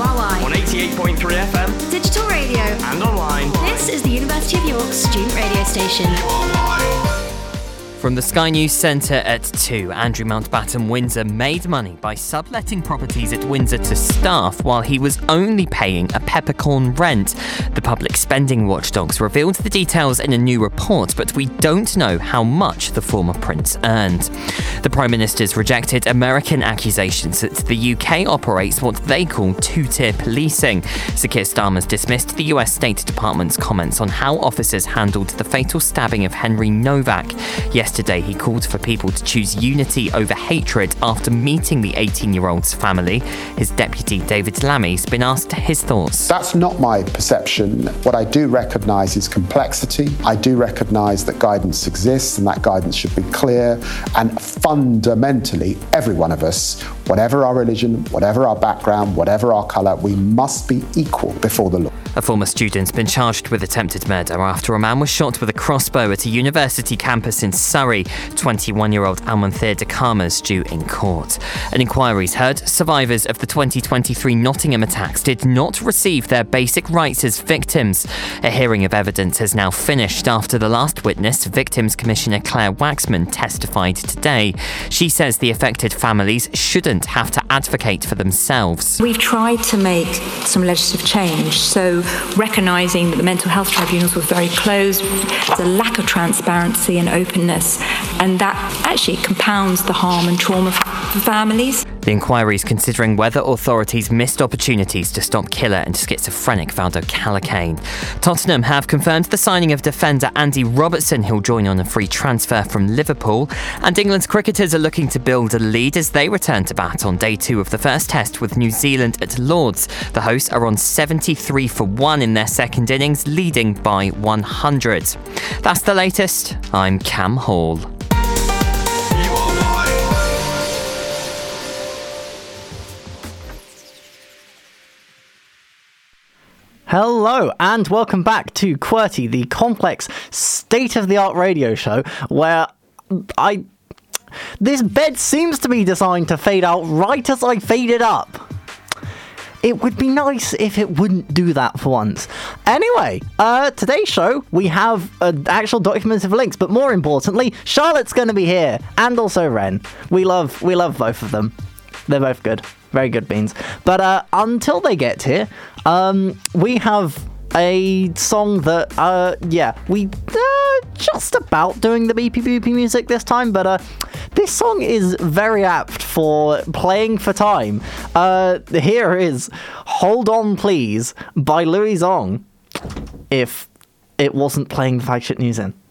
WYY. On 88.3 FM. Digital radio. And online. This is the University of York student radio station. From the Sky News Centre at 2, Andrew Mountbatten Windsor made money by subletting properties at Windsor to staff while he was only paying a peppercorn rent. The public spending watchdogs revealed the details in a new report, but we don't know how much the former prince earned. The Prime Minister's rejected American accusations that the UK operates what they call two-tier policing. Sir Keir Starmer's dismissed the US State Department's comments on how officers handled the fatal stabbing of Henry Novak. Yesterday, he called for people to choose unity over hatred after meeting the 18-year-old's family. His deputy, David Lammy's been asked his thoughts. That's not my perception. What I do recognise is complexity. I do recognise that guidance exists and that guidance should be clear. And fundamentally, every one of us, whatever our religion, whatever our background, whatever our colour, we must be equal before the law. A former student's been charged with attempted murder after a man was shot with a crossbow at a university campus in Surrey. 21-year-old Almonthir de Karma's due in court. An inquiry's heard survivors of the 2023 Nottingham attacks did not receive their basic rights as victims. A hearing of evidence has now finished after the last witness, Victims Commissioner Claire Waxman, testified today. She says the affected families shouldn't have to advocate for themselves. We've tried to make some legislative change, so recognising that the mental health tribunals were very closed, there's a lack of transparency and openness, and that actually compounds the harm and trauma for families. The inquiry is considering whether authorities missed opportunities to stop killer and schizophrenic Valdo Calacane. Tottenham have confirmed the signing of defender Andy Robertson, who'll join on a free transfer from Liverpool. And England's cricketers are looking to build a lead as they return to bat on day 2 of the first test with New Zealand at Lords. The hosts are on 73 for 1 in their second innings, leading by 100. That's the latest. I'm Cam Hall. Hello and welcome back to QWERTY, the complex state-of-the-art radio show where this bed seems to be designed to fade out right as I fade it up. It would be nice if it wouldn't do that for once. Anyway, today's show, we have actual documents of links, but more importantly, Charlotte's going to be here, and also Ren. We love both of them. They're both good. Very good beans. But until they get here, we have a song that, we just about doing the beepy boopy music this time, but this song is very apt for playing for time. Here is Hold On Please by Louis Zong, if it wasn't playing the flagship news in.